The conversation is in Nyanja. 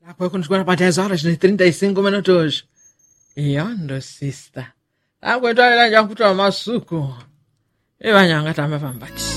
Agora quando chegou para 10 horas, né? 35 minutos. E onde sister? Aguentou ele já com o suco. E vai nhanga também, vambate.